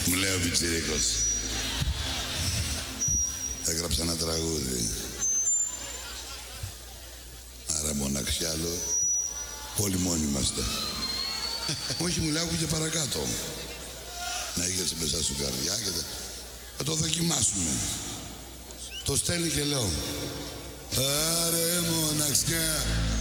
Μου λέει ο πιτσιρίκος. Έγραψα ένα τραγούδι. Άρα μοναξιά, λέω. Όλοι μόνοι είμαστε. Όχι, μου λέει, άκου και παρακάτω. Να είχες μέσα σου καρδιά και θα το δοκιμάσουμε. Το στέλνει και λέω. Άρε μοναξιά.